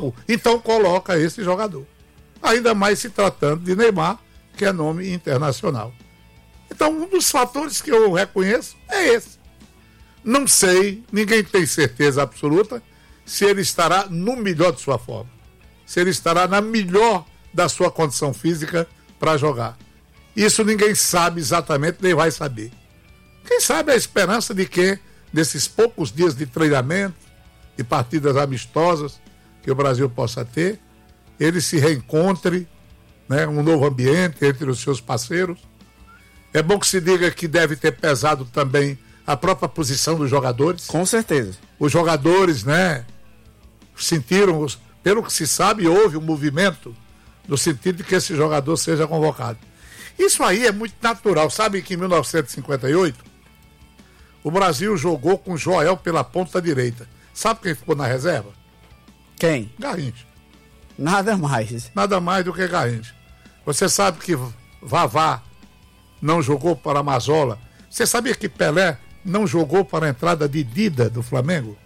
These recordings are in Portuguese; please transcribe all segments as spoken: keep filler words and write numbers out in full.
Coloco. Então coloca esse jogador. Ainda mais se tratando de Neymar, que é nome internacional. Então, um dos fatores que eu reconheço é esse. Não sei, ninguém tem certeza absoluta se ele estará no melhor de sua forma. Se ele estará na melhor da sua condição física para jogar. Isso ninguém sabe exatamente, nem vai saber. Quem sabe a esperança de que, nesses poucos dias de treinamento, de partidas amistosas que o Brasil possa ter, ele se reencontre, né, um novo ambiente entre os seus parceiros. É bom que se diga que deve ter pesado também a própria posição dos jogadores. Com certeza. Os jogadores, né, sentiram, pelo que se sabe, houve um movimento no sentido de que esse jogador seja convocado. Isso aí é muito natural. Sabe que em mil novecentos e cinquenta e oito, o Brasil jogou com Joel pela ponta direita. Sabe quem ficou na reserva? Quem? Garrincha. Nada mais. Nada mais do que Garrincha. Você sabe que Vavá não jogou para Mazola. Você sabia que Pelé não jogou para a entrada de Dida do Flamengo?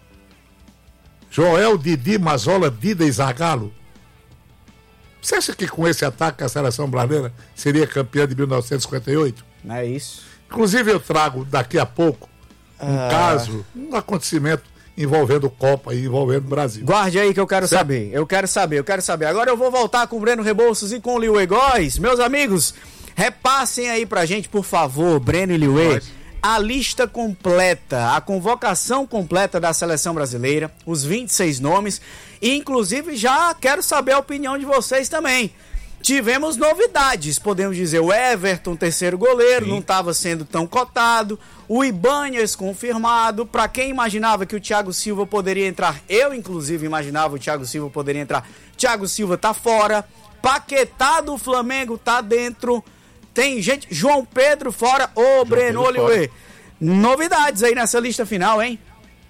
Joel, Didi, Mazola, Dida e Zagallo. Você acha que com esse ataque a seleção brasileira seria campeã de mil novecentos e cinquenta e oito? Não é isso. Inclusive eu trago daqui a pouco um ah. caso, um acontecimento envolvendo Copa e envolvendo o Brasil. Guarde aí que eu quero certo? saber, eu quero saber, eu quero saber. Agora eu vou voltar com o Breno Rebouças e com o Liuê Góes. Meus amigos, repassem aí pra gente, por favor, Breno e Liuê, a lista completa, a convocação completa da seleção brasileira, os vinte e seis nomes, e inclusive já quero saber a opinião de vocês também. Tivemos novidades, podemos dizer, o Everton, terceiro goleiro, Sim. não estava sendo tão cotado, o Ibanez confirmado, para quem imaginava que o Thiago Silva poderia entrar, eu inclusive imaginava que o Thiago Silva poderia entrar, Thiago Silva tá fora, Paquetá do Flamengo tá dentro, tem gente, João Pedro fora, ô Breno Oliveira, novidades aí nessa lista final, hein?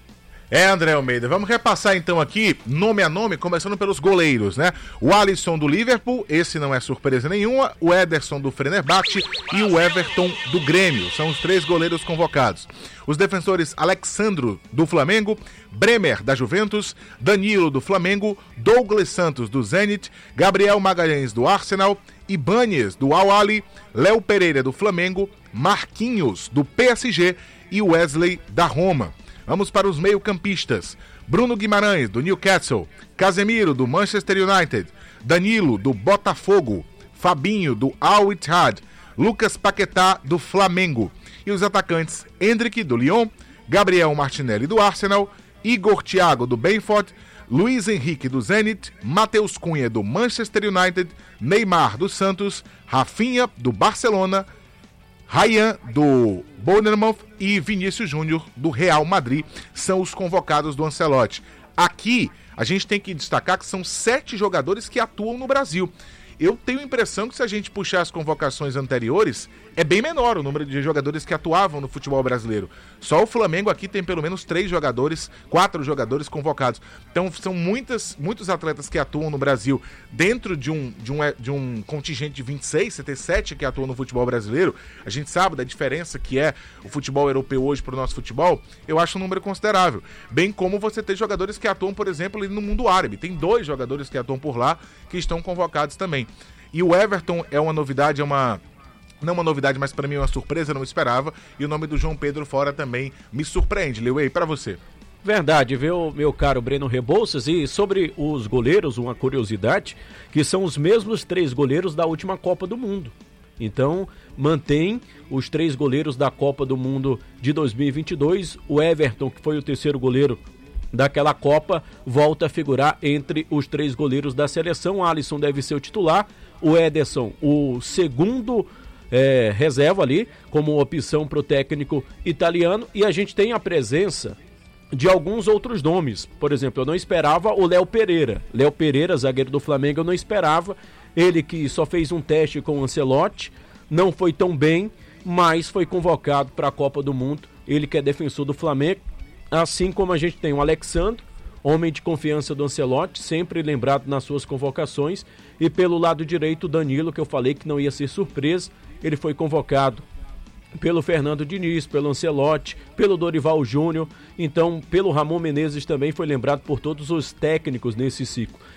É, André Almeida, vamos repassar então aqui, nome a nome, começando pelos goleiros, né? O Alisson do Liverpool, esse não é surpresa nenhuma, o Ederson do Fenerbahçe e o Everton do Grêmio, são os três goleiros convocados. Os defensores Alexandro do Flamengo, Bremer da Juventus, Danilo do Flamengo, Douglas Santos do Zenit, Gabriel Magalhães do Arsenal, Ibanez do Al-Ahly, Léo Pereira do Flamengo, Marquinhos do P S G e Wesley da Roma. Vamos para os meio-campistas. Bruno Guimarães, do Newcastle. Casemiro, do Manchester United. Danilo, do Botafogo. Fabinho, do Al-Ittihad. Lucas Paquetá, do Flamengo. E os atacantes, Endrick, do Lyon. Gabriel Martinelli, do Arsenal. Igor Thiago, do Benford. Luiz Henrique, do Zenit. Matheus Cunha, do Manchester United. Neymar, do Santos. Rafinha, do Barcelona. Ryan, do Bournemouth e Vinícius Júnior, do Real Madrid, são os convocados do Ancelotti. Aqui, a gente tem que destacar que são sete jogadores que atuam no Brasil. Eu tenho a impressão que se a gente puxar as convocações anteriores, é bem menor o número de jogadores que atuavam no futebol brasileiro. Só o Flamengo aqui tem pelo menos três jogadores, quatro jogadores convocados. Então são muitas, muitos atletas que atuam no Brasil dentro de um, de, um, de um contingente de vinte e seis, você ter sete que atuam no futebol brasileiro. A gente sabe da diferença que é o futebol europeu hoje para o nosso futebol. Eu acho um número considerável. Bem como você ter jogadores que atuam, por exemplo, no mundo árabe. Tem dois jogadores que atuam por lá que estão convocados também. E o Everton é uma novidade, é uma... Não uma novidade, mas para mim é uma surpresa, eu não esperava. E o nome do João Pedro fora também me surpreende. Lewey, para você. Verdade, viu, meu caro Breno Rebouças? E sobre os goleiros, uma curiosidade, que são os mesmos três goleiros da última Copa do Mundo. Então, mantém os três goleiros da Copa do Mundo de dois mil e vinte e dois. O Everton, que foi o terceiro goleiro daquela Copa, volta a figurar entre os três goleiros da seleção. O Alisson deve ser o titular, o Ederson o segundo é, reserva ali, como opção para o técnico italiano, e a gente tem a presença de alguns outros nomes. Por exemplo, eu não esperava o Léo Pereira. Léo Pereira, zagueiro do Flamengo, eu não esperava. Ele que só fez um teste com o Ancelotti, não foi tão bem, mas foi convocado para a Copa do Mundo. Ele que é defensor do Flamengo. Assim como a gente tem o Alexandre, homem de confiança do Ancelotti, sempre lembrado nas suas convocações. E pelo lado direito, o Danilo, que eu falei que não ia ser surpresa. Ele foi convocado pelo Fernando Diniz, pelo Ancelotti, pelo Dorival Júnior. Então, pelo Ramon Menezes também foi lembrado por todos os técnicos nesse ciclo.